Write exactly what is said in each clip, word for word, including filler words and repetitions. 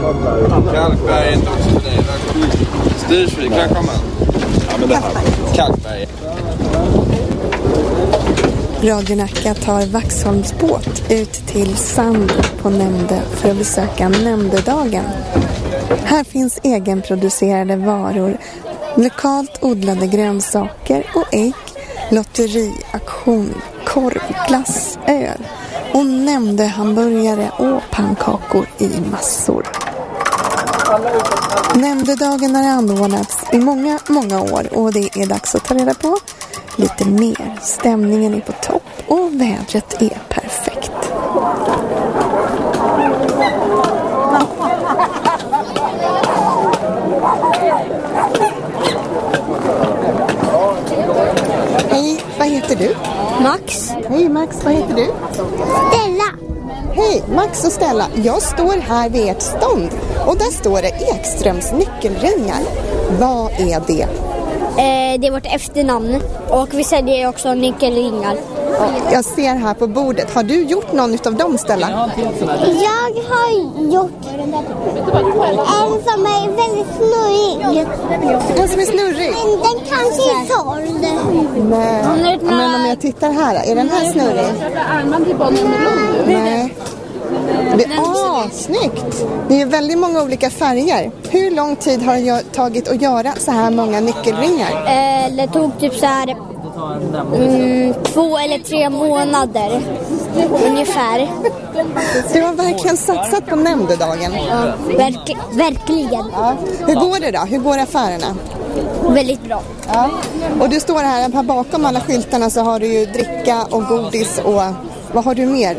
Kalkberget också för dig. Styrsvik, välkommen. Ja, men det här. Kalkberget. Radio Nacka tar Vaxholms båt ut till Sand på Nämnde för att besöka Nämndedagen. Här finns egenproducerade varor, lokalt odlade grönsaker och ägg, lotteriaktion, korv, glass, öl och Nämnde hamburgare och pannkakor i massor. Nämndedagen har anordnats i många, många år och det är dags att ta reda på lite mer. Stämningen är på topp och vädret är perfekt. Hej, vad heter du? Max. Hej Max, vad heter du? Stella. Hej, Max och Stella. Jag står här vid ett stånd och där står det Ekströms nyckelringar. Vad är det? Eh, det är vårt efternamn och vi säljer också nyckelringar. Jag ser här på bordet. Har du gjort någon av dem, Stella? Jag har gjort en som är väldigt snurrig. En som är snurrig? Men den kanske är såld. Nej. Men om jag tittar här, är den här snurrig? Nej. Det är ah, snyggt. Det är väldigt många olika färger. Hur lång tid har det tagit att göra så här många nyckelringar? Eh, det tog typ så här mm, två eller tre månader ungefär. Du har verkligen satsat på Nämndedagen. Ja, verk, verkligen. Ja. Hur går det då? Hur går affärerna? Väldigt bra. Ja. Och du står här, här bakom alla skyltarna så har du ju dricka och godis och vad har du mer?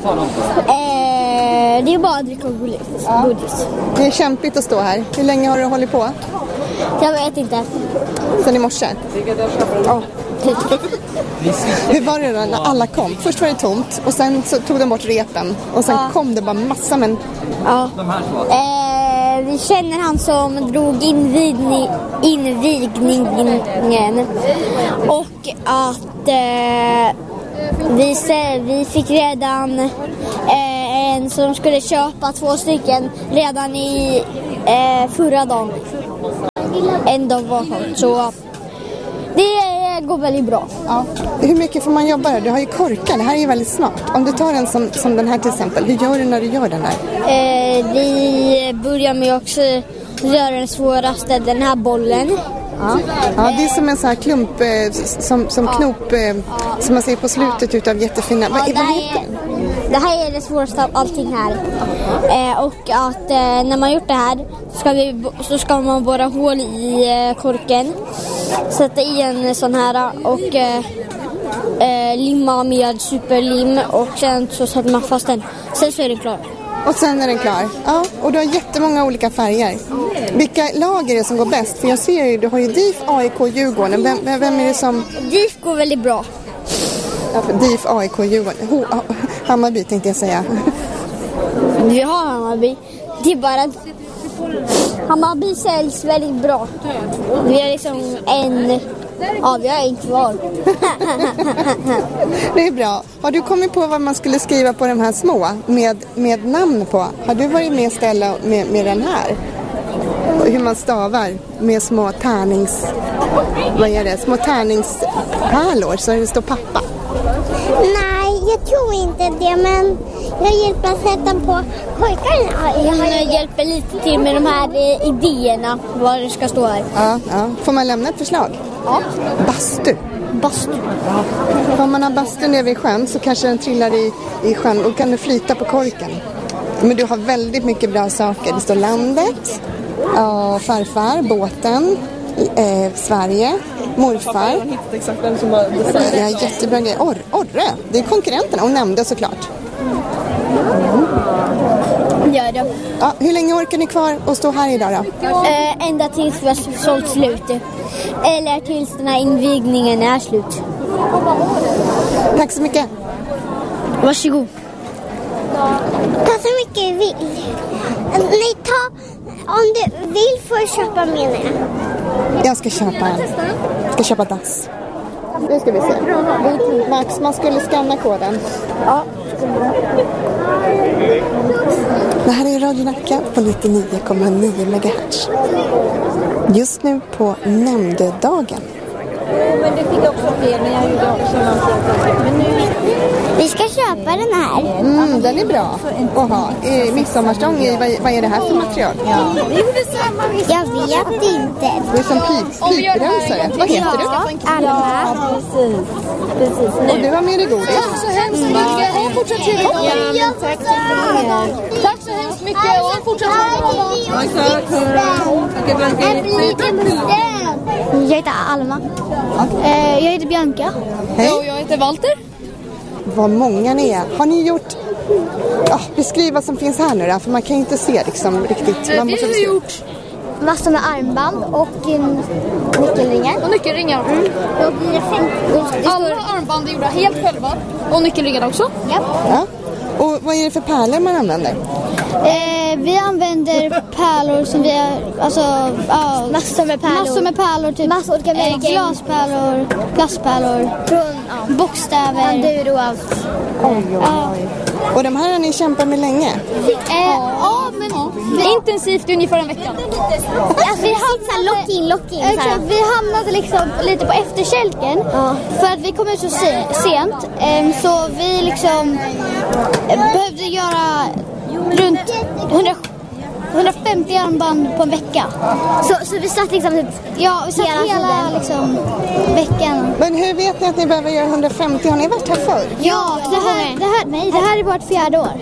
Eh, det är bara att dricka och godis. Ja. godis. Det är kämpigt att stå här. Hur länge har du hållit på? Jag vet inte. Sen i morse? Ja. Hur var det då när alla kom? Först var det tomt och sen så tog de bort repen och sen ja. kom det bara massa men... Ja. Eh, vi känner han som drog invigning, invigningen och att eh, vi, vi fick redan eh, en som skulle köpa två stycken redan i eh, förra dagen. En dag var han. Så det går väldigt bra. Ja. Hur mycket får man jobba här? Du har ju korkar, det här är ju väldigt smart. Om du tar en som, som den här till exempel, hur gör du när du gör den här? Eh, vi börjar med också göra den svåraste, den här bollen. Ja, ja det är som en sån här klump, eh, som, som ja. knop, eh, som man ser på slutet utav jättefina... Ja, vad, det, vad här är, det här är det svåraste av allting här. Eh, och att eh, när man gjort det här ska vi, så ska man borra hål i eh, korken. Sätta i en sån här och eh, eh, limma med superlim och sen så sätter man fast den. Sen så är det klar. Och sen är den klar. Ja, och du har jättemånga olika färger. Vilka lag är det som går bäst? För jag ser ju, du har ju D I F, A I K, Djurgården. Vem, vem är det som... D I F går väldigt bra. Ja, D I F, A I K, Djurgården. Ho, Hammarby tänkte jag säga. Vi har Hammarby. Det är bara att Hammarby säljs väldigt bra. Vi har liksom en... Ja, vi har en kvar. Det är bra. Har du kommit på vad man skulle skriva på de här små med, med namn på? Har du varit med ställa med, med den här? Hur man stavar med små tärnings... Vad är det? Små tärningspärlor så det står pappa. Nej, jag tror inte det, men jag hjälper att sätta på korkarna. Jag hjälper lite till med de här eh, idéerna, vad det ska stå här. Ja, ja. Får man lämna ett förslag? Ja. Bastu. Bastu. Om man har bastu nere vid sjön så kanske den trillar i, i sjön och kan du flyta på korken. Men du har väldigt mycket bra saker. Det står landet, ja, farfar, båten, eh, Sverige, morfar. Ja, jättebra grej. Or, Orre, det är konkurrenterna och Nämnde såklart. Gör det. Ja, hur länge orkar ni kvar att stå här idag då? Eh, ända tills vi har sålt slut. Eller tills den här invigningen är slut. Tack så mycket. Varsågod. Ta så mycket du vill. Nej, ta, om du vill får du köpa med mig. Jag ska köpa en. Jag ska köpa dass. Nu ska vi se. Max, man skulle scanna koden. Ja. Det här är Radio Nacka på nittionio komma nio megahertz. Just nu på nämndedagen. Men det fick också fler när jag gjorde också någonting. Vi ska köpa den här. Mm, den är bra att ha. I midsommarstång, i, vad, vad är det här för material? Ja. Jag vet inte. Det är som pip, piprensare. Vad heter du? Alma. Ja, precis. precis. Och du har med dig godis. Tack så hemskt mycket. Och fortsatt trevlig dag. Ja, tack så mycket. Tack så hemskt mycket. Och fortsatt trevlig dag. Jag heter Alma. Jag heter Bianca. Hej. Och jag heter Walter. Vad många ni är. Har ni gjort... Ja, beskriv vad som finns här nu då, för man kan inte se liksom riktigt. Man Vi måste har beskriva. gjort Massor med armband och nyckelringar. och nyckelringar. Då blir det femtio. Alla armband är gjorda helt själva. Och nyckelringar också. Ja. Ja. Och vad är det för pärlor man använder? Eh, vi använder pärlor som vi har, alltså, ja, massor med pärlor. Massor med pärlor, typ massor olika eh, glaspärlor, plastpärlor, ja. Bokstäver, enduro och allt. Oj, oj, oj. Ja. Och de här har ni kämpat med länge? Eh, ja, men vi, intensivt ungefär en vecka. alltså, vi hamnade lock in, lock in, exakt, vi hamnade liksom lite på efterkälken, ja. För att vi kom ut så se, sent, eh, så vi liksom eh, behövde göra runt hundra, hundrafemtio armband på en vecka. Så, så vi satt liksom typ, ja, vi satt hela, hela liksom, veckan. Men hur vet ni att ni behöver göra hundrafemtio? Har ni varit här förr? Ja, det här, det här, nej, det här är bara ett fjärde år.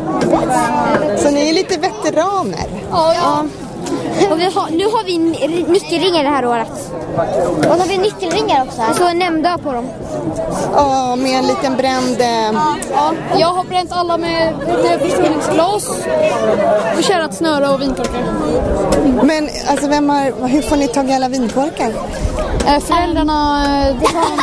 Så ni är lite veteraner? Ja, ja. Och vi har, nu har vi nyckelringar det här året. Och så har vi nyckelringar också här. Så nämnda på dem. Ja, med en liten bränd... Eh... Ja, jag har bränt alla med förstoringsglas och kärat snöre och vinkorkar. Men alltså, vem har, hur får ni tag i alla vinkorkar? Äh, föräldrarna... Äh, det var...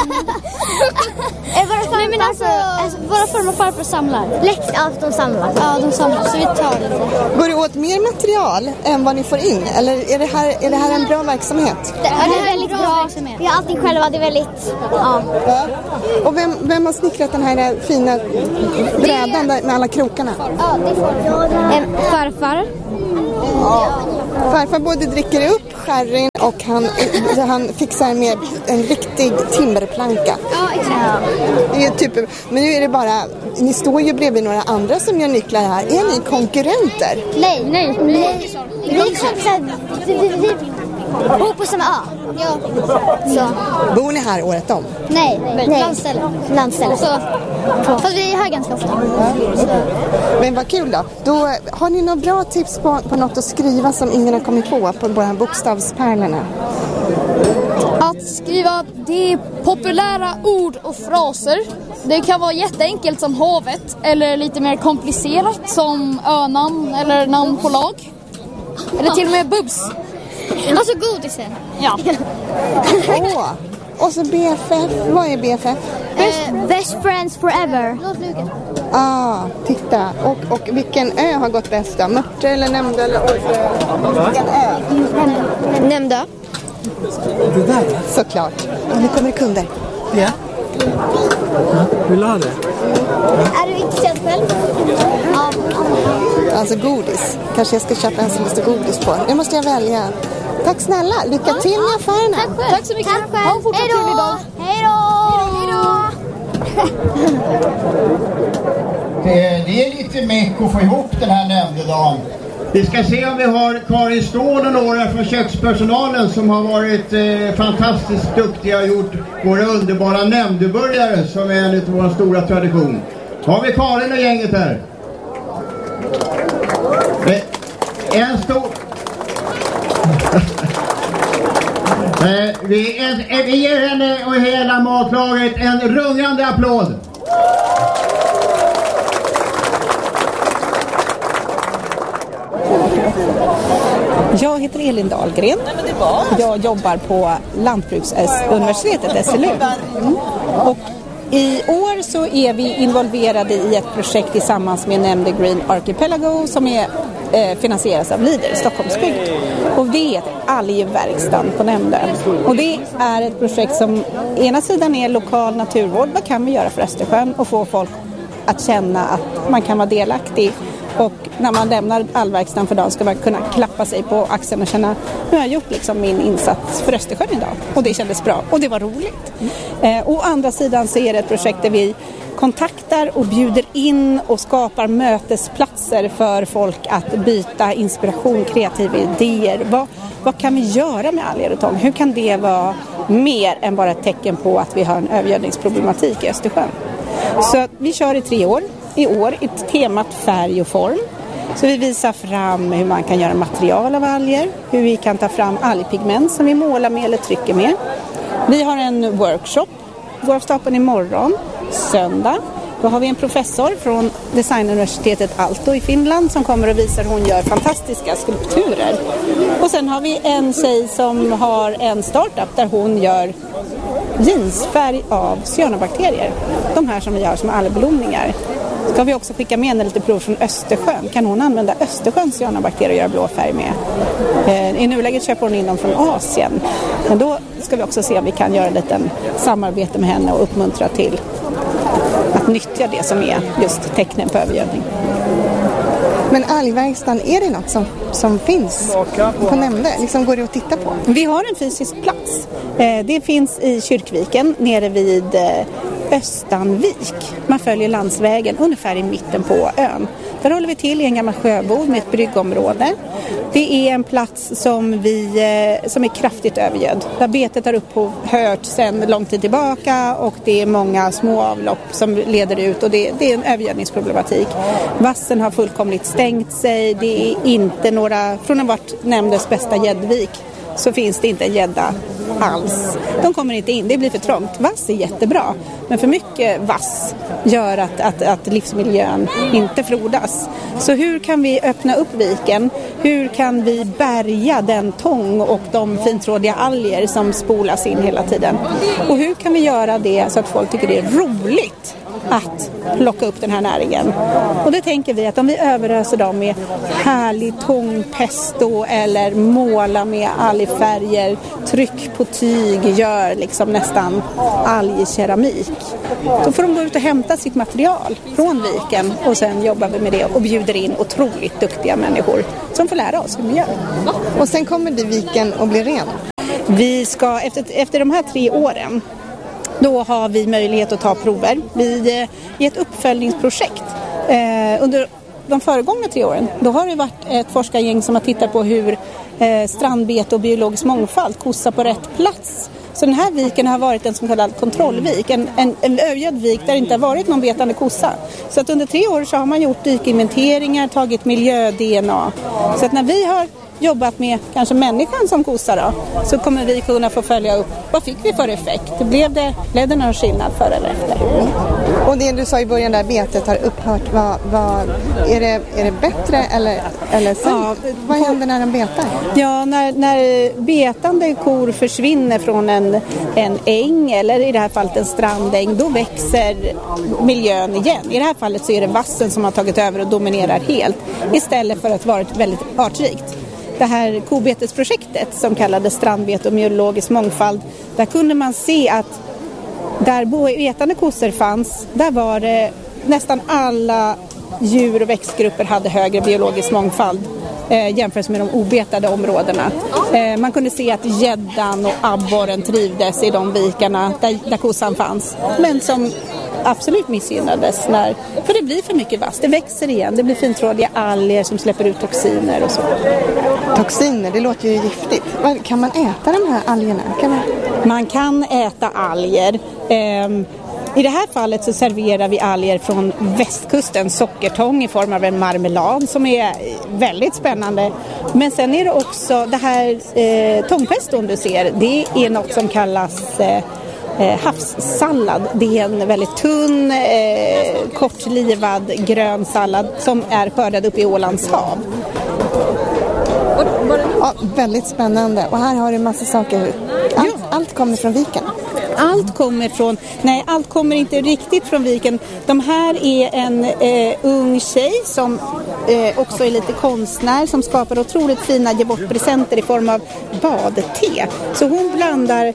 våra farmor, men alltså, alltså, våra farmor och farfar samlar. Lätt allt de samlar. Ja, de samlar, så vi tar lite. Går det åt mer material än vad ni får in? Eller är det här, är det här en bra verksamhet? Det, ja, det är väldigt bra. Vi har allting själva, det är väldigt... Ja. Ja. Och vem, vem har snickrat den här fina brädan där med alla krokarna? Ja, det får en farfar. Farfar både dricker upp sherryn och han, han fixar med en riktig timmerplanka. Ja, exakt. Det är typ, men nu är det bara, ni står ju bredvid några andra som gör nycklar här. Är ni konkurrenter? Nej, nej. nej. Vi är kompisar. Vi, vi, vi bor på samma ö. Ja. Så. Bor ni här året om? Nej, nej. Landställe. Landställe. Så. Fast vi är här ganska ofta. Så. Men vad kul då. Då har ni några bra tips på, på något att skriva som ingen har kommit på på våra bokstavspärlorna? Att skriva det populära ord och fraser. Det kan vara jätteenkelt som havet eller lite mer komplicerat som önamn eller namn på lag. Eller till och med bubs. Alltså godisen. Ja. Åh, och så B F F. Vad är B F F? Uh, best friends forever. Ah, titta. Och, och vilken ö har gått bäst då? Mörtre eller Nämnda eller Orre? Vilken ö? Nämnda. Såklart. Nu kommer det kunder. Ja. Vill du ha det? Är du intresserad själv? Ja. Alltså godis. Kanske jag ska köpa en som det står godis på. Nu måste jag välja. Tack snälla. Lycka till med affärerna. Tack själv. Tack så mycket. Tack själv. Ha en fortsatt trevlig dag. Hej då. Hej då. Det är lite meck att få ihop den här nämndedagen. Vi ska se om vi har Karin Ståhl och några från kökspersonalen som har varit eh, fantastiskt duktiga och gjort våra underbara nämndeburgare som är en av våra stora tradition. Har vi Karin och gänget här? En stor... eh, vi, en, vi ger henne och hela matlaget en rungande applåd. Jag heter Elin Dahlgren. Jag jobbar på Lantbruksuniversitetet S L U. Mm. Och i år så är vi involverade i ett projekt tillsammans med Nämnde Green Archipelago som är eh, finansieras av Leader, Stockholmsbygd. Och det heter Algverkstan på Nämnde. Och det är ett projekt som ena sidan är lokal naturvård. Vad kan vi göra för Östersjön och få folk att känna att man kan vara delaktig Och när man lämnar allverkstan för dagen ska man kunna klappa sig på axeln och känna nu har jag gjort liksom min insats för Östersjön idag. Och det kändes bra och det var roligt. Eh, å andra sidan så är det ett projekt där vi kontaktar och bjuder in och skapar mötesplatser för folk att byta inspiration, kreativa idéer. Vad, vad kan vi göra med alger och tång? Hur kan det vara mer än bara ett tecken på att vi har en övergödningsproblematik i Östersjön? Så vi kör i tre år. I år i temat färg och form. Så vi visar fram hur man kan göra material av alger, hur vi kan ta fram algpigment som vi målar med eller trycker med. Vi har en workshop, går av stapeln imorgon, söndag. Då har vi en professor från designuniversitetet Aalto i Finland som kommer och visar hur hon gör fantastiska skulpturer. Och sen har vi en tjej som har en startup där hon gör jeansfärg av cyanobakterier. De här som vi har som algblomningar. Ska vi också skicka med lite prov från Östersjön. Kan hon använda Östersjöns cyanobakterier och göra blå färg med? I nuläget köper hon in dem från Asien. Men då ska vi också se om vi kan göra lite samarbete med henne och uppmuntra till att nyttja det som är just tecknen på övergödning. Men algverkstan, är det något som, som finns på Nämnde? Liksom går det att titta på? Vi har en fysisk plats. Det finns i Kyrkviken nere vid Östanvik. Man följer landsvägen ungefär i mitten på ön. Där håller vi till i en gammal sjöbod med ett bryggområde. Det är en plats som, vi, som är kraftigt övergödd. Där betet har upphört sedan lång tid tillbaka och det är många små avlopp som leder ut och det, det är en övergödningsproblematik. Vassen har fullkomligt stängt sig. Det är inte några, från en vart Nämndes bästa gäddvik så finns det inte en gädda alls. De kommer inte in, det blir för trångt. Vass är jättebra, men för mycket vass gör att, att, att livsmiljön inte frodas. Så hur kan vi öppna upp viken? Hur kan vi bärga den tång och de fintrådiga alger som spolas in hela tiden? Och hur kan vi göra det så att folk tycker det är roligt att plocka upp den här näringen? Och det tänker vi att om vi överöser dem med härlig tångpesto eller måla med algfärger, tryck på tyg, gör liksom nästan algkeramik. Då får de gå ut och hämta sitt material från viken och sen jobbar vi med det och bjuder in otroligt duktiga människor som får lära oss hur vi gör. Och sen kommer det viken och blir ren? Vi ska, efter, efter de här tre åren, då har vi möjlighet att ta prover. Vi i ett uppföljningsprojekt eh, under de föregångna tre åren. Då har det varit ett forskargäng som har tittat på hur eh, strandbete och biologisk mångfald kossar på rätt plats. Så den här viken har varit en så kallad kontrollvik, en, en, en övergödd vik där det inte har varit någon betande kossa. Så att under tre år så har man gjort dykinventeringar, tagit miljö-D N A. Så att när vi har jobbat med kanske människan som kossa då, så kommer vi kunna få följa upp vad fick vi för effekt. Blev det, blev det någon skillnad före eller efter? Mm. Och det du sa i början där betet har upphört, vad, vad, är, det, är det bättre eller, eller sämre? Ja, vad händer när de betar? Ja, när, när betande kor försvinner från en, en äng eller i det här fallet en strandäng, då växer miljön igen. I det här fallet så är det vassen som har tagit över och dominerar helt istället för att vara väldigt artrikt. Det här kobetesprojektet som kallades strandbete och biologisk mångfald, där kunde man se att där betande kossor fanns, där var det nästan alla djur- och växtgrupper hade högre biologisk mångfald eh, jämfört med de obetade områdena. Eh, man kunde se att gäddan och abborren trivdes i de vikarna där, där kossan fanns, men som absolut missgynnades när, för det blir för mycket vass. Det växer igen, det blir fintrådiga alger som släpper ut toxiner och så. Toxiner, det låter ju giftigt. Kan man äta de här algerna? Kan man... man kan äta alger. Ehm, I det här fallet så serverar vi alger från västkusten, sockertång i form av en marmelad som är väldigt spännande. Men sen är det också det här eh, tångpeston du ser, det är något som kallas eh, havssallad. Det är en väldigt tunn, eh, kortlivad grön sallad som är skördad upp i Ålands hav. Ja, väldigt spännande. Och här har du massa saker. Allt, allt kommer från viken. allt kommer från, nej allt kommer inte riktigt från viken. De här är en eh, ung tjej som eh, också är lite konstnär som skapar otroligt fina ge bort presenter i form av badte. Så hon blandar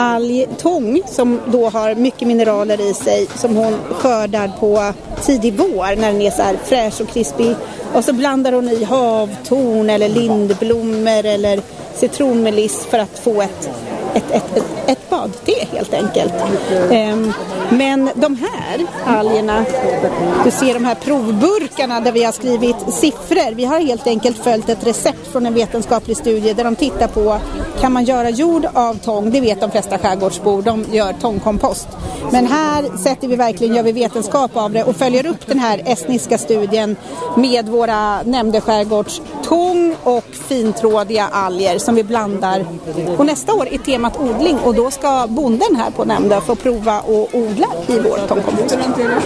algtång som då har mycket mineraler i sig som hon skördar på tidig vår när den är så här fräsch och krispig. Och så blandar hon i havtorn eller lindblommor eller citronmeliss för att få ett, ett, ett, ett, ett badte helt enkelt. Um, men de här algerna, du ser de här provburkarna där vi har skrivit siffror. Vi har helt enkelt följt ett recept från en vetenskaplig studie där de tittar på, kan man göra jord av tång? Det vet de flesta skärgårdsbor, de gör tångkompost. Men här sätter vi verkligen, gör vi vetenskap av det och följer upp den här estniska studien med våra nämnde skärgårds tång och fintrådiga alger som vi blandar. Och nästa år är temat odling och då ska bonden här på nämnden få prova att odla i vår tångkompost.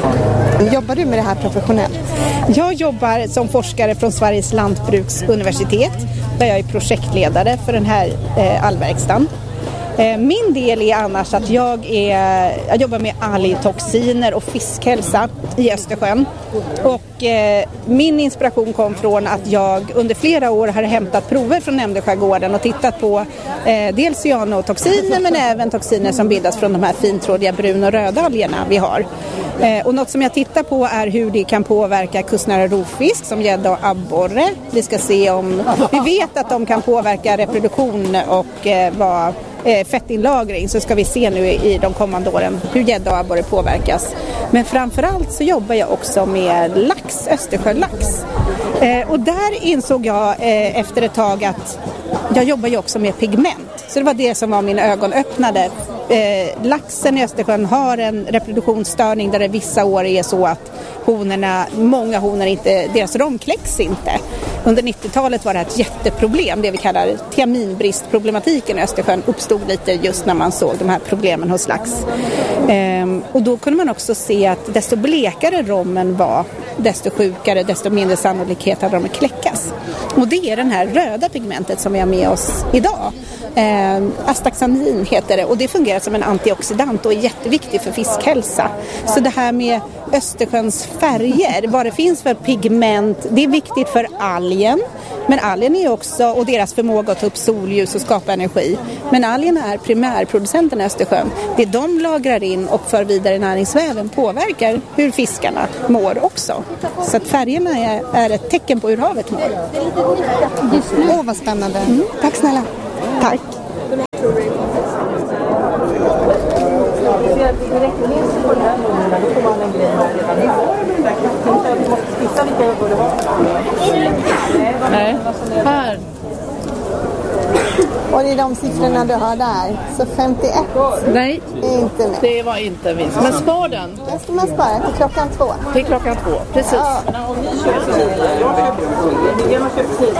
Jobbar du med det här professionellt? Jag jobbar som forskare från Sveriges lantbruksuniversitet där jag är projektledare för den här eh, allverkstan. Min del är annars att jag, är, jag jobbar med algtoxiner och fiskhälsa i Östersjön. Och eh, min inspiration kom från att jag under flera år har hämtat prover från Nämndeskärgården och tittat på eh, dels cyanotoxiner men även toxiner som bildas från de här fintrådiga brun- och röda algerna vi har. Eh, och något som jag tittar på är hur det kan påverka kustnära rovfisk som gädda och abborre. Vi ska se om, vi vet att de kan påverka reproduktion och eh, vad fettinlagring, så ska vi se nu i de kommande åren hur gädda och abborre påverkas. Men framförallt så jobbar jag också med lax, Östersjölax. Eh, och där insåg jag eh, efter ett tag att jag jobbar ju också med pigment. Så det var det som var min ögonöppnade. Eh, laxen i Östersjön har en reproduktionsstörning där det vissa år är så att honorna, många honor inte, deras rom kläcks inte. Under nittiotalet var det ett jätteproblem, det vi kallar tiaminbristproblematiken i Östersjön uppstod lite just när man såg de här problemen hos lax. Ehm, och då kunde man också se att desto blekare rommen var, desto sjukare, desto mindre sannolikhet hade de att kläckas. Och det är den här röda pigmentet som vi har med oss idag. Ehm, astaxanthin heter det och det fungerar som en antioxidant och är jätteviktig för fiskhälsa. Så det här med Östersjöns färger, vad det finns för pigment, det är viktigt för algen. Men algen är också, och deras förmåga att ta upp solljus och skapa energi. Men algerna är primärproducenterna i Östersjön. Det de lagrar in och för vidare i näringsväven påverkar hur fiskarna mår också. Så att färgerna är, är ett tecken på hur havet mår. Åh, oh, vad spännande. Mm. Tack snälla. Tack. Nej, här. Och det är de siffrorna du har där. Så femtioett Nej, är inte med. Det var inte minst. Men spar den. Det ska man spara till klockan två. Till klockan två, precis. Ja.